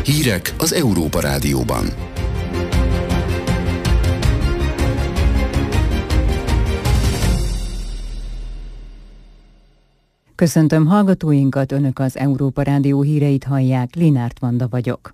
Hírek az Európa Rádióban. Köszöntöm hallgatóinkat, Önök az Európa Rádió híreit hallják, Linárt Vanda vagyok.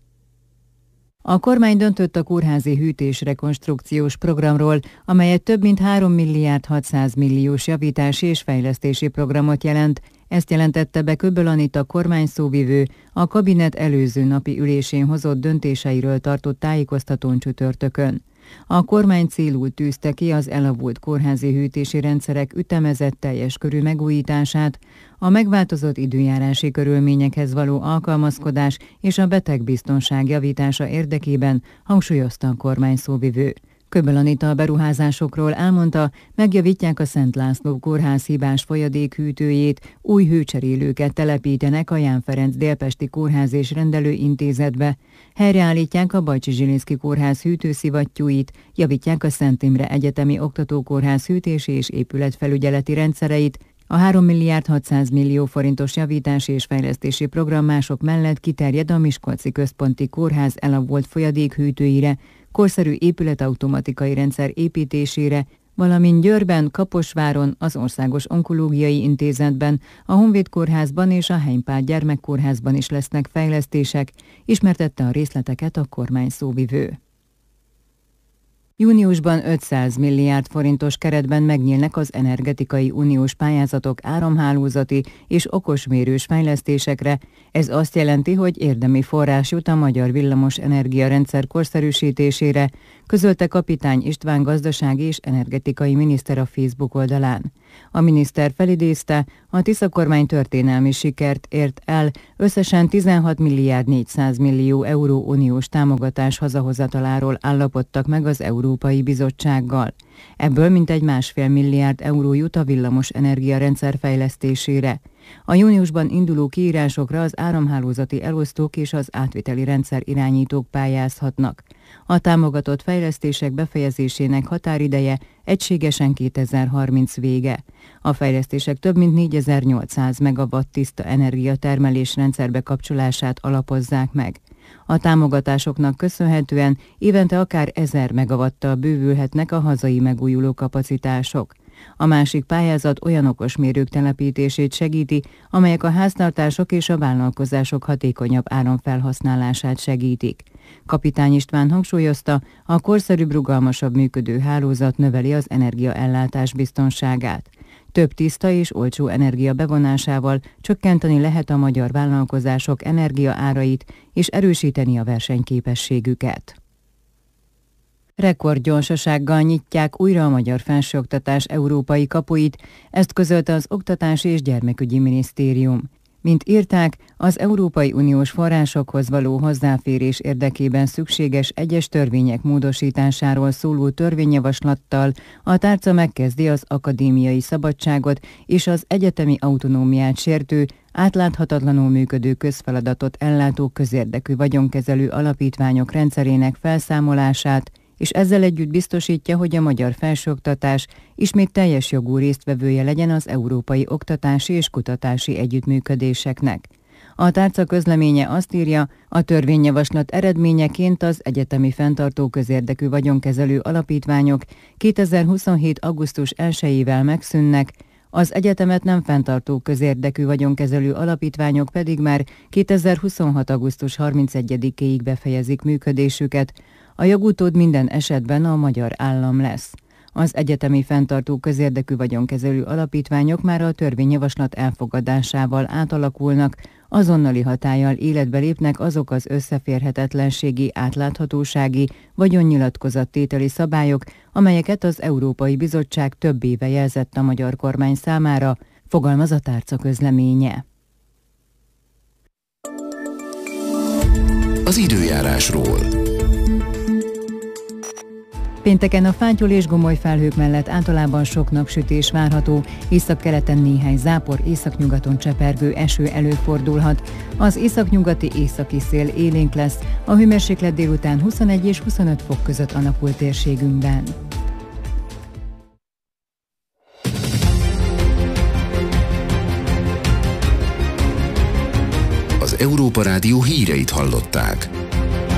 A kormány döntött a kórházi hűtés rekonstrukciós programról, amely egy több mint 3 milliárd 600 milliós javítási és fejlesztési programot jelent. Ezt jelentette be Köbbel Anita kormányszóvivő a kabinet előző napi ülésén hozott döntéseiről tartott tájékoztatón csütörtökön. A kormány célul tűzte ki az elavult kórházi hűtési rendszerek ütemezett teljes körű megújítását, a megváltozott időjárási körülményekhez való alkalmazkodás és a betegbiztonság javítása érdekében, hangsúlyozta a kormány szóvivő. Köbbel Anita a beruházásokról elmondta, megjavítják a Szent László kórház hibás folyadékhűtőjét, új hőcserélőket telepítenek a Ján Ferenc Délpesti Kórház és Rendelőintézetbe, helyreállítják a Bajcsi Zsilinszky Kórház hűtőszivattyúit, javítják a Szent Imre Egyetemi Oktatókórház hűtési és épületfelügyeleti rendszereit, a 3 milliárd 600 millió forintos javítási és fejlesztési program mások mellett kiterjed a Miskolci Központi Kórház elavult folyadékhűtőire, korszerű épületautomatikai rendszer építésére, valamint Győrben, Kaposváron, az Országos Onkológiai Intézetben, a Honvéd Kórházban és a Heimpál Gyermekkórházban is lesznek fejlesztések, ismertette a részleteket a kormány szóvivő. Júniusban 500 milliárd forintos keretben megnyílnak az energetikai uniós pályázatok áramhálózati és okosmérős fejlesztésekre. Ez azt jelenti, hogy érdemi forrás jut a magyar villamos energiarendszer korszerűsítésére, közölte Kapitány István gazdasági és energetikai miniszter a Facebook oldalán. A miniszter felidézte, a Tisza kormány történelmi sikert ért el, összesen 16 milliárd 400 millió euró uniós támogatás hazahozataláról állapodtak meg az Európai Bizottsággal. Ebből mintegy 1,5 milliárd euró jut a villamos energiarendszer fejlesztésére. A júniusban induló kiírásokra az áramhálózati elosztók és az átviteli rendszer irányítók pályázhatnak. A támogatott fejlesztések befejezésének határideje egységesen 2030 vége. A fejlesztések több mint 4800 megawatt tiszta energiatermelés rendszerbe kapcsolását alapozzák meg. A támogatásoknak köszönhetően évente akár 1000 megawattal bővülhetnek a hazai megújuló kapacitások. A másik pályázat olyan okosmérők telepítését segíti, amelyek a háztartások és a vállalkozások hatékonyabb áramfelhasználását segítik. Kapitány István hangsúlyozta, a korszerűbb, rugalmasabb működő hálózat növeli az energiaellátás biztonságát. Több tiszta és olcsó energia bevonásával csökkenteni lehet a magyar vállalkozások energiaárait és erősíteni a versenyképességüket. Rekordgyorsasággal nyitják újra a magyar felsőoktatás európai kapuit, ezt közölte az Oktatási és Gyermekügyi Minisztérium. Mint írták, az Európai Uniós forrásokhoz való hozzáférés érdekében szükséges egyes törvények módosításáról szóló törvényjavaslattal a tárca megkezdi az akadémiai szabadságot és az egyetemi autonómiát sértő, átláthatatlanul működő közfeladatot ellátó közérdekű vagyonkezelő alapítványok rendszerének felszámolását, és ezzel együtt biztosítja, hogy a magyar felsőoktatás ismét teljes jogú résztvevője legyen az európai oktatási és kutatási együttműködéseknek. A tárca közleménye azt írja, a törvényjavaslat eredményeként az egyetemi fenntartó közérdekű vagyonkezelő alapítványok 2027. augusztus 1-ével megszűnnek, az egyetemet nem fenntartó közérdekű vagyonkezelő alapítványok pedig már 2026. augusztus 31-éig befejezik működésüket, a jogutód minden esetben a magyar állam lesz. Az egyetemi fenntartó közérdekű vagyonkezelő alapítványok már a törvényjavaslat elfogadásával átalakulnak, azonnali hatállyal életbe lépnek azok az összeférhetetlenségi, átláthatósági, vagyonnyilatkozattételi szabályok, amelyeket az Európai Bizottság több éve jelzett a magyar kormány számára, fogalmaz a tárca közleménye. Az időjárásról. Pénteken a fátyol és gomoly felhők mellett általában sok napsütés várható, északkeleten néhány zápor, északnyugaton csepergő eső előfordulhat. Az északnyugati északi szél élénk lesz, a hőmérséklet délután 21 és 25 fok között alakul térségünkben. Az Európa Rádió híreit hallották.